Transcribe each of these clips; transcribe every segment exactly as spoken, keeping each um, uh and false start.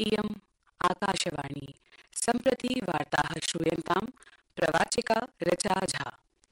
इयम् आकाशवाणी। सम्प्रति वार्ताः श्रूयन्ताम्। प्रवाचिका ऋचा झा।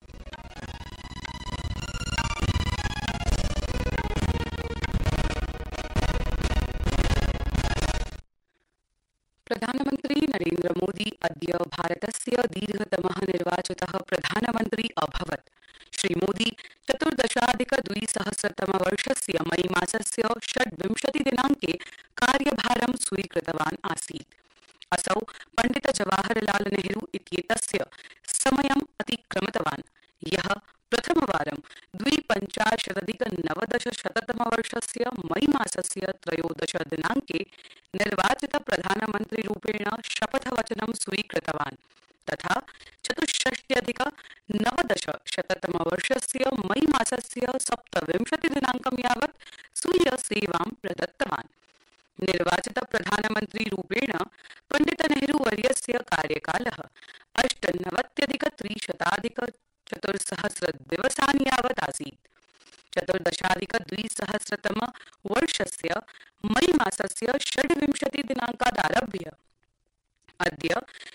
प्रधानमन्त्री नरेन्द्र मोदी अद्य भारतस्य दीर्घतमः निर्वाचितः प्रधानमन्त्री अभवत्। श्रीमोदी चतुर्दशाधिकद्विसहस्रतमवर्षस्य मई मासस्य षड्विंशतिदिनाङ्के कार्यभारं स्वीकृतवान् आसीत्। असौ पण्डित जवाहरलाल नेहरू इत्येतस्य समयम् अतिक्रमितवान्, यः प्रथमवारं द्विपञ्चाशदधिकनवदशशततमवर्षस्य मई मासस्य त्रयोदश दिनाङ्के निर्वाचितप्रधानमन्त्रिरूपेण शपथवचनं स्वीकृतवान् तथा चतुष्षष्ट्यधिकनवदशशततमवर्षस्य मई मासस्य सप्तविंशतिदिनाङ्कं यावत् स्वीयसेवां प्रदत्तवान्। निर्वाचितप्रधानमन्त्रिरूपेण पण्डित नेहरूवर्यस्य कार्यकालः अष्टनवत्यधिकत्रिशताधिकचतुर्सहस्रदिवसानि यावत् आसीत्। चतुर्दशाधिकद्विसहस्रतमवर्षस्य मई मासस्य षड्विंशतिदिनाङ्कादारभ्य अद्य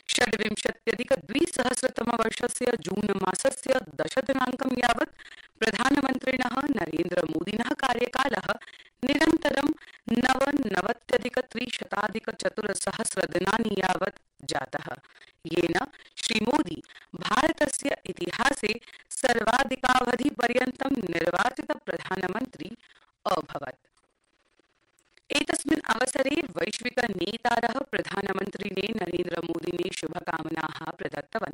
षड्विंशत्यधिकद्विसहस्रतमवर्षस्य जून मासस्य दशदिनाङ्कं यावत् प्रधानमन्त्रिणः नरेन्द्रमोदिनः कार्यकालः निरन्तरं नवनवत्यधिकत्रिशताधिकचतुर्सहस्रदिनानि यावत् जातः, येन श्रीमोदी भारतस्य इतिहासे सर्वाधिकावधिपर्यन्तं निर्वाचितप्रधानमन्त्री अभवत्। एतस्मिन् अवसरे वैश्विकनेतारः प्रधानमन्त्रिणे नरेन्द्रमोदिने शुभकामनाः प्रदत्तवन्तः।